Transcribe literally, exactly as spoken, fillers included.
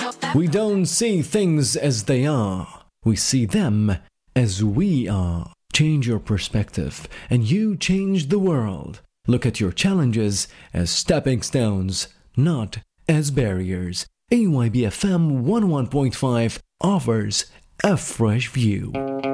We don't see things as they are. We see them as we are. Change your perspective and you change the world. Look at your challenges as stepping stones, not as barriers. A Y B F M one oh one point five offers a fresh view.